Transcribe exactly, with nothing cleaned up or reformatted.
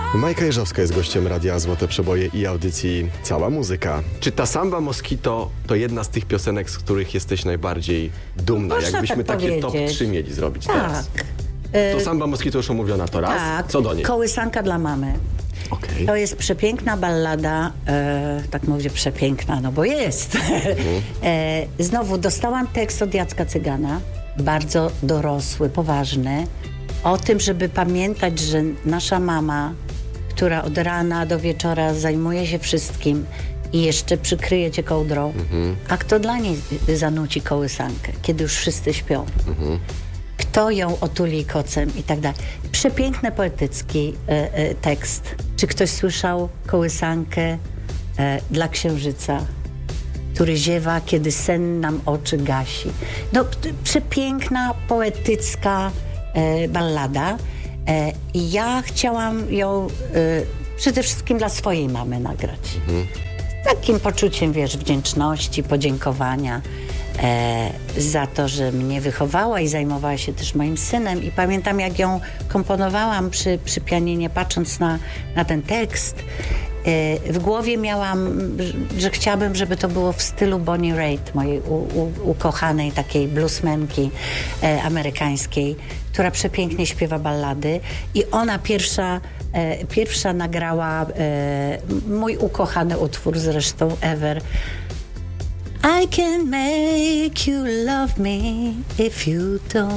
Majka Jeżowska jest gościem Radia Złote Przeboje i audycji Cała Muzyka. Czy ta Samba Mosquito to jedna z tych piosenek, z których jesteś najbardziej dumna? Można Jakbyśmy tak takie top powiedzieć. trzy mieli zrobić Tak. teraz. To Samba Mosquito już omówiona to raz. Tak. Co do niej? Kołysanka dla mamy. Okej. To jest przepiękna ballada, e, tak mówię przepiękna, no bo jest. e, znowu dostałam tekst od Jacka Cygana, bardzo dorosły, poważny, o tym, żeby pamiętać, że nasza mama, która od rana do wieczora zajmuje się wszystkim i jeszcze przykryje cię kołdrą, a kto dla niej zanuci kołysankę, kiedy już wszyscy śpią? Kto ją otuli kocem i tak dalej. Przepiękny, poetycki e, e, tekst. Czy ktoś słyszał kołysankę e, dla księżyca, który ziewa, kiedy sen nam oczy gasi? No, t- przepiękna, poetycka e, ballada. E, I ja chciałam ją e, przede wszystkim dla swojej mamy nagrać. Z takim poczuciem, wiesz, wdzięczności, podziękowania e, za to, że mnie wychowała i zajmowała się też moim synem. I pamiętam, jak ją komponowałam przy, przy pianinie, patrząc na, na ten tekst, e, w głowie miałam, że, że chciałabym, żeby to było w stylu Bonnie Raitt, mojej u, u, ukochanej takiej bluesmenki e, amerykańskiej, która przepięknie śpiewa ballady. I ona pierwsza E, pierwsza nagrała e, mój ukochany utwór zresztą ever. I can make you love me if you don't